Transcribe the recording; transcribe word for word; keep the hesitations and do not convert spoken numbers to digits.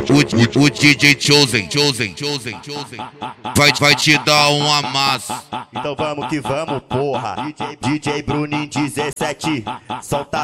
o, o, o D J Chosen, Chosen, Chosen, Chosen vai, vai te dar um amasso. Então vamos que vamos, porra. D J, D J Bruninho dezessete, solta